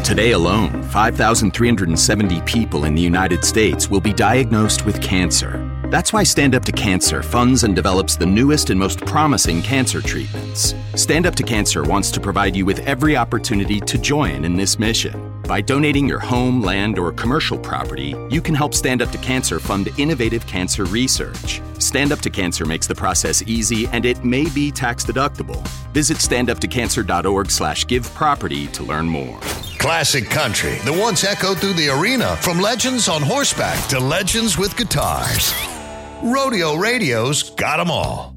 Today alone, 5,370 people in the United States will be diagnosed with cancer. That's why Stand Up to Cancer funds and develops the newest and most promising cancer treatments. Stand Up to Cancer wants to provide you with every opportunity to join in this mission. By donating your home, land, or commercial property, you can help Stand Up to Cancer fund innovative cancer research. Stand Up to Cancer makes the process easy, and it may be tax deductible. Visit standuptocancer.org/giveproperty to learn more. Classic country that once echoed through the arena, from legends on horseback to legends with guitars. Rodeo Radio's got 'em all.